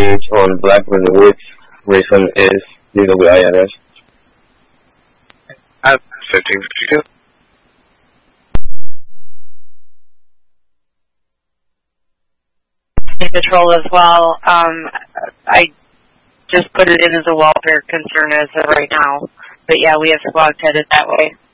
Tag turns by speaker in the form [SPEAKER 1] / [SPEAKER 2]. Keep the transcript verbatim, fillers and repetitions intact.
[SPEAKER 1] gauge on Blackburn, which reason is D W I R S?
[SPEAKER 2] At fifteen fifty-two.
[SPEAKER 3] Patrol as well. Um, I just put it in as a welfare concern as of right now. But yeah, we have squads headed that way.